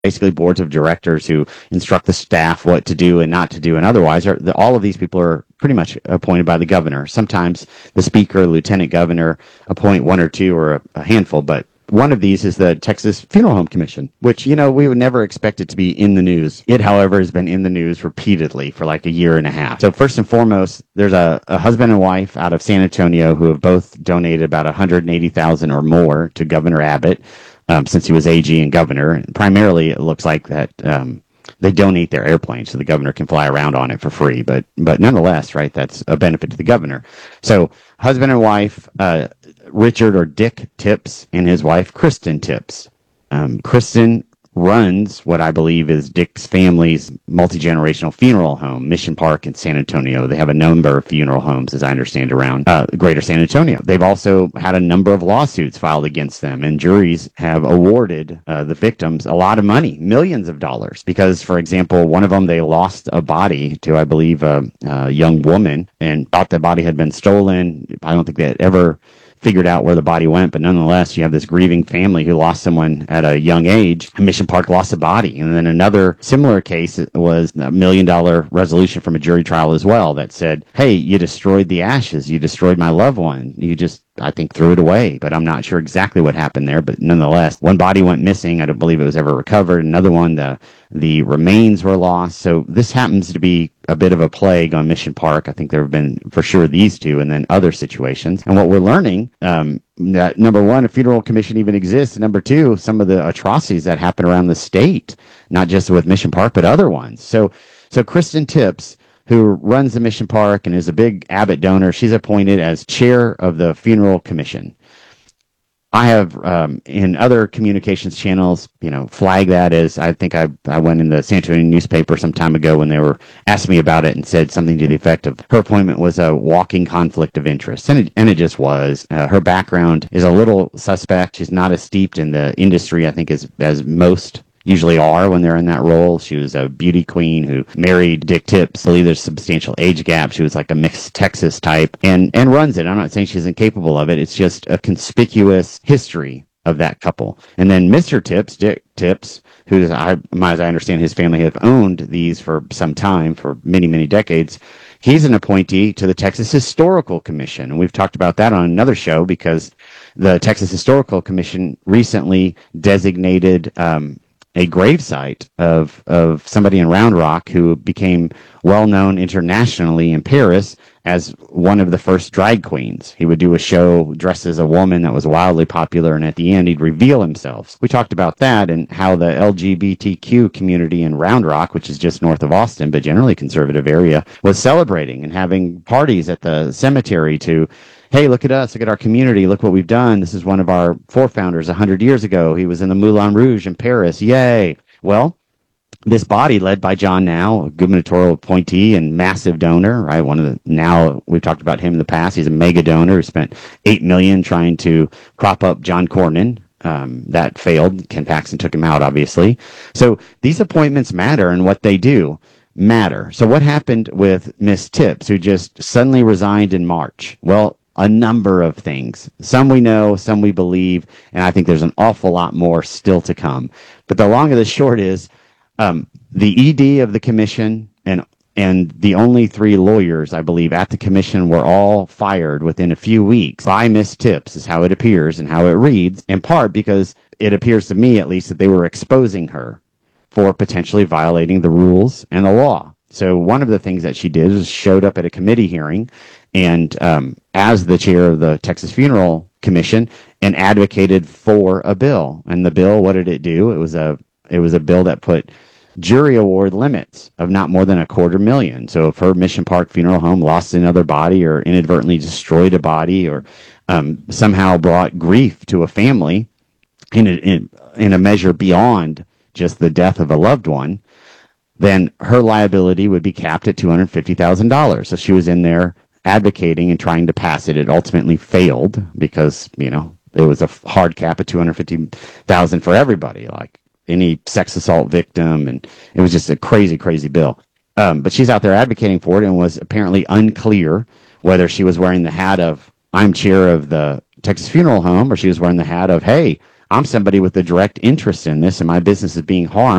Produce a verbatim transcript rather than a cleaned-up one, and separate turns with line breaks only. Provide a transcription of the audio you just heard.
basically boards of directors who instruct the staff what to do and not to do, and otherwise, are, the, all of these people are pretty much appointed by the governor. Sometimes the speaker, lieutenant governor, appoint one or two or a, a handful, but one of these is the Texas Funeral Home Commission, which, you know, we would never expect it to be in the news. It, however, has been in the news repeatedly for like a year and a half. So first and foremost, there's a, a husband and wife out of San Antonio who have both donated about one hundred eighty thousand dollars or more to Governor Abbott um, since he was A G and governor. And primarily, it looks like that um, they donate their airplane so the governor can fly around on it for free. But but nonetheless, right, that's a benefit to the governor. So husband and wife, uh, Richard or Dick Tipps and his wife, Kristen Tipps. Um, Kristen runs what I believe is Dick's family's multi-generational funeral home, Mission Park in San Antonio. They have a number of funeral homes, as I understand, around uh, greater San Antonio. They've also had a number of lawsuits filed against them, and juries have awarded uh, the victims a lot of money, millions of dollars, because, for example, one of them, they lost a body to, I believe, a, a young woman and thought the body had been stolen. I don't think they had ever figured out where the body went, but nonetheless, you have this grieving family who lost someone at a young age. Mission Park lost a body. And then another similar case was a million dollar resolution from a jury trial as well that said, hey, you destroyed the ashes. You destroyed my loved one. You just, I think, threw it away, but I'm not sure exactly what happened there. But nonetheless, one body went missing. I don't believe it was ever recovered. Another one, the the remains were lost. So this happens to be a bit of a plague on Mission Park. I think there have been, for sure, these two and then other situations. And what we're learning, um, that number one, a funeral commission even exists. And number two, some of the atrocities that happen around the state, not just with Mission Park, but other ones. So, so Kristen Tipps, who runs the Mission Park and is a big Abbott donor, she's appointed as chair of the funeral commission. I have, um, in other communications channels, you know, flag that as, I think I I went in the San Antonio newspaper some time ago when they were asking me about it and said something to the effect of her appointment was a walking conflict of interest. And it, and it just was. Uh, her background is a little suspect. She's not as steeped in the industry, I think, as, as most usually are when they're in that role. She was a beauty queen who married Dick Tipps. I believe there's a substantial age gap. She was like a mixed Texas type and, and runs it. I'm not saying she's incapable of it. It's just a conspicuous history of that couple. And then Mister Tipps, Dick Tipps, who, I, as I understand, his family have owned these for some time, for many, many decades. He's an appointee to the Texas Historical Commission. And we've talked about that on another show because the Texas Historical Commission recently designated um, a gravesite of of somebody in Round Rock who became well known internationally in Paris as one of the first drag queens. He would do a show dressed as a woman that was wildly popular, and at the end he'd reveal himself. We talked about that and how the L G B T Q community in Round Rock, which is just north of Austin, but generally conservative area, was celebrating and having parties at the cemetery to, hey, look at us, look at our community, look what we've done. This is one of our forefounders one hundred years ago. He was in the Moulin Rouge in Paris. Yay. Well, this body led by John Now, a gubernatorial appointee and massive donor, right? One of the, now we've talked about him in the past. He's a mega donor who spent eight million dollars trying to prop up John Cornyn. Um, that failed. Ken Paxton took him out, obviously. So these appointments matter, and what they do matter. So what happened with Miss Tipps, who just suddenly resigned in March? Well, a number of things. Some we know, some we believe, and I think there's an awful lot more still to come. But the long and the short is, um, the E D of the commission and and the only three lawyers, I believe, at the commission were all fired within a few weeks by Miss Tipps, is how it appears and how it reads, in part because it appears to me, at least, that they were exposing her for potentially violating the rules and the law. So one of the things that she did is showed up at a committee hearing and um, as the chair of the Texas Funeral Commission and advocated for a bill. And the bill, what did it do? It was a it was a bill that put jury award limits of not more than a quarter million. So if her Mission Park Funeral Home lost another body or inadvertently destroyed a body or um, somehow brought grief to a family in a, in, in a measure beyond just the death of a loved one, then her liability would be capped at two hundred fifty thousand dollars. So she was in there advocating and trying to pass it. It ultimately failed because, you know, it was a hard cap of two hundred fifty thousand dollars for everybody, like any sex assault victim, and it was just a crazy, crazy bill. Um, but she's out there advocating for it and was apparently unclear whether she was wearing the hat of, I'm chair of the Texas Funeral Home, or she was wearing the hat of, hey, I'm somebody with a direct interest in this, and my business is being harmed.